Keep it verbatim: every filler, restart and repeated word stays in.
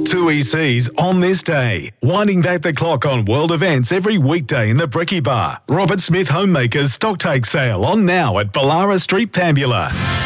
Two E Cs on this day. Winding back the clock on world events every weekday in the Brekkie Bar. Robert Smith Homemakers stock take sale on now at Ballara Street, Pambula.